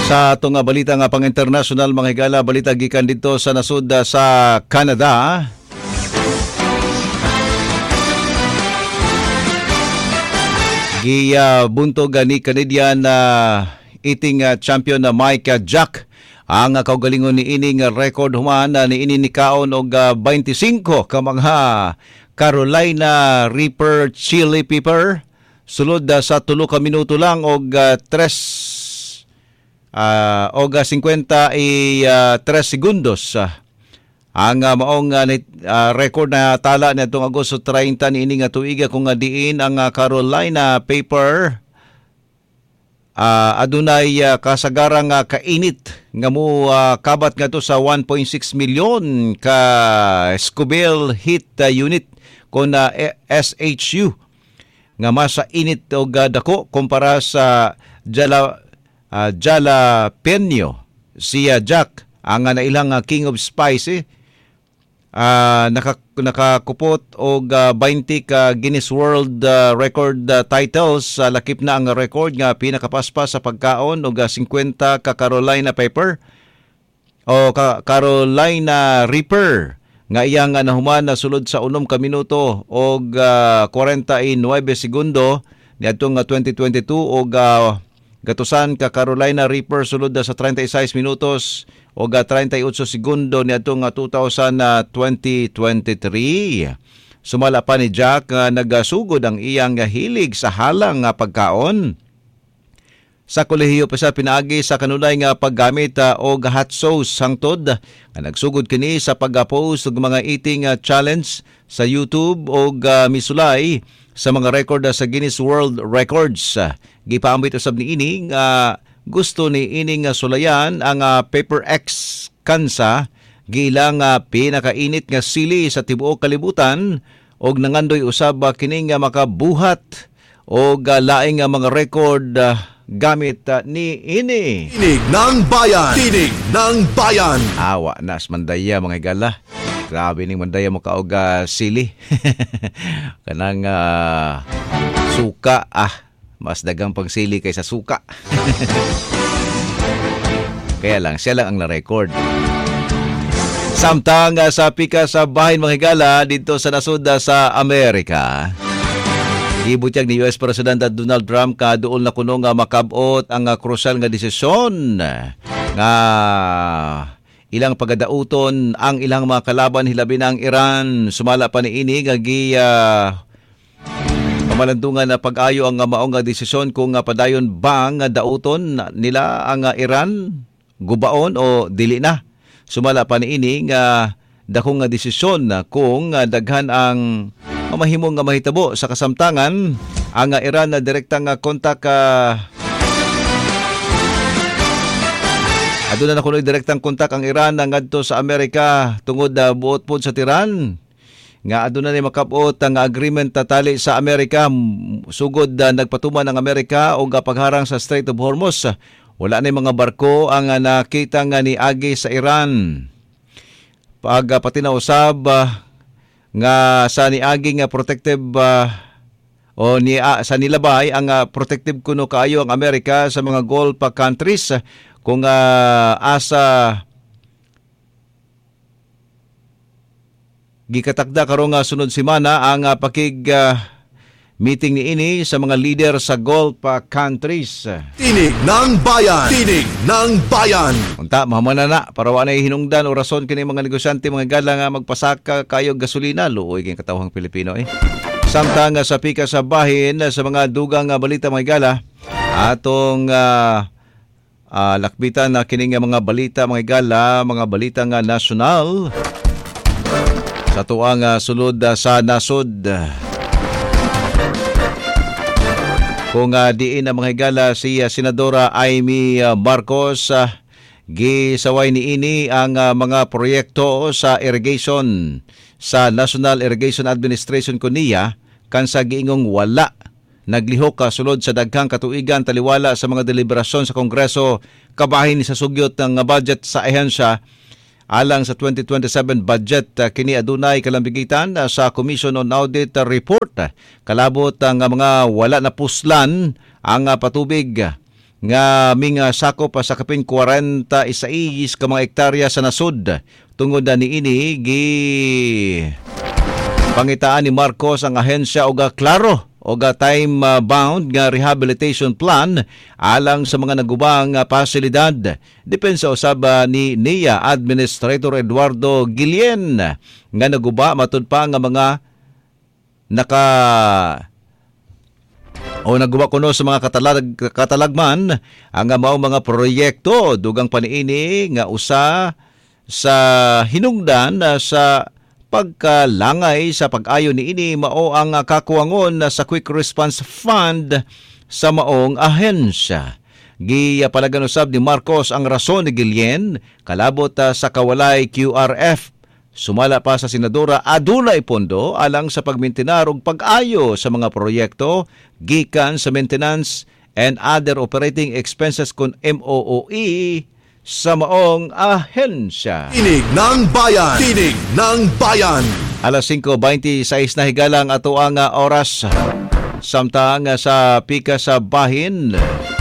Sa itong balita nga pang-international mga higala, balita gikan dito sa nasud sa Canada. Buntog ni Canadian eating champion na Mike Jack ang kaugalingon ni ining record human ni ini ni kaon og 25 ka mga Carolina Reaper chili pepper sulod sa 3 ka minuto lang og 53 segundos ang maong record na tala nitong Agosto 30 niini nga tuiga kung diin ang Carolina Paper adunay kasagarang kainit nga mo kabat nga to sa 1.6 milyon ka Scoville heat unit kon SHU nga mas init og dako kumpara sa jalapeno. Si Jack ang nailang king of spice nakakupot og 20 ka Guinness World Record titles. Lakip na ang record nga pinakapaspas sa pagkaon og 50 ka Carolina Pepper o Carolina Reaper nga iyang nahuman na sulod sa 6 ka minuto og 49 segundo niadtong 2022 og gatusan ka Carolina Reaper sulod sa 36 minutos o 38 segundo niadtong 2023. Sumala pa ni Jack nagasugod ang iyang hilig sa halang pagkaon. Sa kolehiyo pa sa pinaagi sa kanunay nga paggamit og hot sauce hangtod nga nagsugod kini sa pag-post og mga eating challenge sa YouTube og misulay sa mga record sa Guinness World Records. Gipaambit usab ni ining gusto ni ining sulayan ang Pepper X kansa gilang pinakainit nga sili sa tibuok kalibutan og nangandoy usab kini nga makabuhat og laing mga record gamit ni ini. Tinig ng Bayan! Tinig ng Bayan! Awa nas mandaya mga igala. Grabe ning mandaya mo kaog sili. Kanang suka mas dagang pang sili kaysa suka. Kaya lang siya lang ang na-record. Samtang sa pika sa bahin mga higala dito sa nasud sa Amerika. Gibutyag ni US President Donald Trump kaduol na kuno nga makabot ang krusal nga desisyon nga ilang pagadauton ang ilang mga kalaban hilabi na ang Iran. Sumala pa ni ini nga pamalandungan na pag-ayo ang maong desisyon kung padayon bang dauton nila ang Iran gubaon o dili na. Sumala pa ni ini nga dakong desisyon kung daghan ang mahimong nga mahitabo sa kasamtangan ang Iran na direktang kontak aduna na kunoy direktang kontak ang Iran ngadto sa Amerika tungod buot pod sa Tehran nga aduna ni makabot ang agreement tatali sa Amerika sugod nagpatuman ang Amerika og pagharang sa Strait of Hormuz. Wala na mga barko ang nakita nga ni agi sa Iran. Pag patinausab nga sa niagi nga protective sa nilabay ang protective kuno kaayo ang Amerika sa mga Gulf countries kung asa gikatakda karong sunod semana ang meeting ni ini sa mga leader sa Gulf countries. Tinig ng Bayan! Tinig ng Bayan! Unta, mahamana na para wala hinungdan o rason kini mga negosyante mga gala nga magpasaka kayo gasolina. Luoy kayong katawhang Pilipino Samtang sa pika sa bahin sa mga dugang balita mga gala atong lakbitan na kining mga balita mga gala, mga balita nga nasyonal sa tuang sulod sa nasod. Kung diin ang mga higala si Senadora Amy Marcos, gisaway ni ini ang mga proyekto sa irrigation sa National Irrigation Administration kuniya kansa giingong wala naglihok sulod sa daghang katuigan taliwala sa mga deliberasyon sa Kongreso kabahin sa sugyot ng budget sa ahensya alang sa 2027 budget. Kini adunay kalambigitan sa Commission on Audit Report. Kalabot ang mga wala na puslan ang patubig nga minga sakop sa kapin 46 ka mga hektarya sa nasud. Tungod na niini gi pangitaan ni Marcos ang ahensya og klaro og time bound nga rehabilitation plan alang sa mga nagubang pasilidad. Depensa usab ni NIA Administrator Eduardo Guillen nga naguba matud pa nga mga naguba kuno sa mga katalagman ang mao mga proyekto dugang paniini nga usa sa hinungdan sa pagkalangay sa pag-ayo niini mao ang kakuwangon sa Quick Response Fund sa maong ahensya. Gipalagan usab ni Marcos ang rason ni Guillen kalabot sa kawalay QRF. Sumala pa sa senadora adunay pondo alang sa pagmintinar ug pag-ayo sa mga proyekto gikan sa maintenance and other operating expenses kun MOOE sa maong ahensya. Tinig ng Bayan. Tinig ng Bayan. Alas 5:26 na higalang ato ang oras samtang sa pika sa bahin.